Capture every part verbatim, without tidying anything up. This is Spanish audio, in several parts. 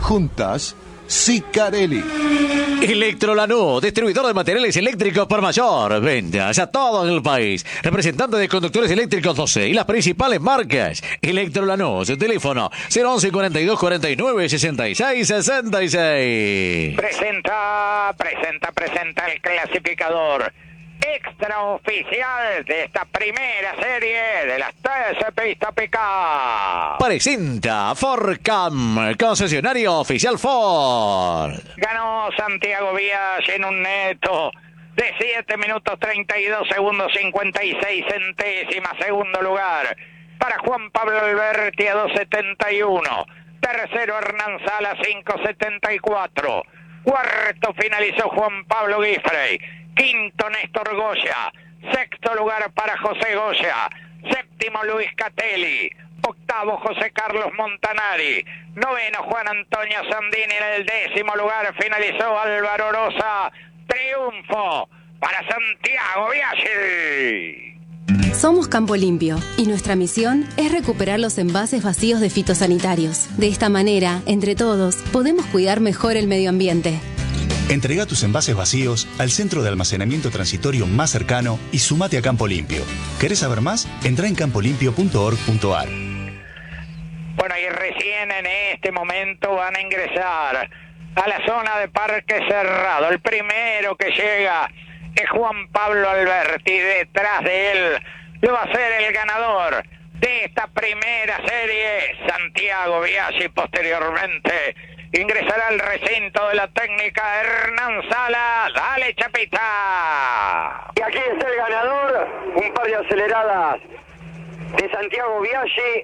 juntas, Sicarelli. Electrolanús, distribuidor de materiales eléctricos por mayor. Ventas a todo el país. Representante de conductores eléctricos doce y las principales marcas. Electrolanús, teléfono cero once cuarenta y dos cuarenta y nueve sesenta y seis sesenta y seis. Presenta, presenta, presenta el clasificador extraoficial de esta primera serie de las trece pistas Pickup. Presenta Fordcam, concesionario oficial Ford. Ganó Santiago Biaggi en un neto de siete minutos treinta y dos segundos cincuenta y seis centésimas. Segundo lugar para Juan Pablo Alberti a dos setenta y uno. Tercero Hernán Sala cinco setenta y cuatro. Cuarto finalizó Juan Pablo Giffrey. Quinto Néstor Goya. Sexto lugar para José Goya. Séptimo Luis Catelli. Octavo José Carlos Montanari. Noveno Juan Antonio Sandini. En el décimo lugar finalizó Álvaro Orosa. Triunfo para Santiago Biaggi. Somos Campo Limpio y nuestra misión es recuperar los envases vacíos de fitosanitarios. De esta manera, entre todos, podemos cuidar mejor el medio ambiente. Entrega tus envases vacíos al centro de almacenamiento transitorio más cercano y sumate a Campo Limpio. ¿Querés saber más? Entrá en campo limpio punto org punto ar. Bueno, y recién en este momento van a ingresar a la zona de Parque Cerrado. El primero que llega es Juan Pablo Alberti. Detrás de él lo va a ser el ganador de esta primera serie, Santiago Biaggi. Posteriormente ingresará al recinto de la técnica Hernán Sala. Dale, Chapita. Y aquí está el ganador, un par de aceleradas de Santiago Biaggi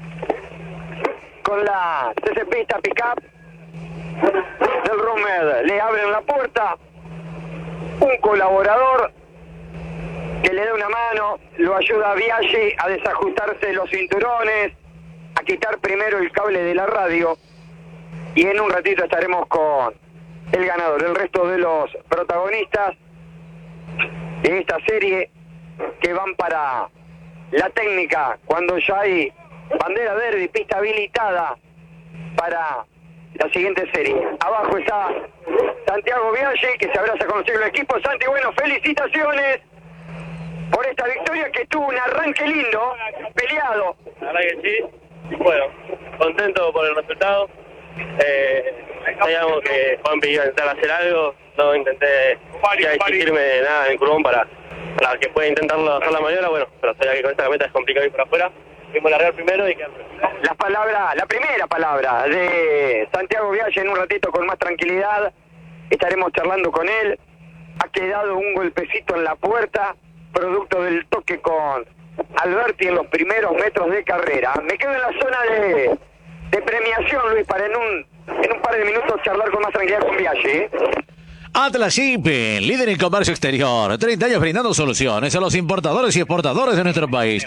con la T C Pista Pickup del Romed. Le abren la puerta un colaborador que le da una mano, lo ayuda a Biaggi a desajustarse los cinturones, a quitar primero el cable de la radio, y en un ratito estaremos con el ganador. El resto de los protagonistas de esta serie que van para la técnica cuando ya hay bandera verde y pista habilitada para la siguiente serie. Abajo está Santiago Biaggi, que se abraza con el equipo. Santi, bueno, felicitaciones por esta victoria que tuvo un arranque lindo, peleado. La verdad que sí, bueno, contento por el resultado. Eh, sabíamos que Juanpi iba a intentar hacer algo, no intenté ya exigirme nada en el curvón para, para que pueda intentarlo hacer la maniobra, bueno, pero sabía que con esta meta es complicado ir por afuera. Fuimos a largar primero y quedamos. Las palabras, la primera palabra de Santiago Biaggi en un ratito con más tranquilidad. Estaremos charlando con él. Ha quedado un golpecito en la puerta, producto del toque con Alberti en los primeros metros de carrera. Me quedo en la zona de, de premiación, Luis, para en un, en un par de minutos charlar con más tranquilidad con Biaggi, ¿eh? Atlas Shipping, líder en comercio exterior. treinta años brindando soluciones a los importadores y exportadores de nuestro país.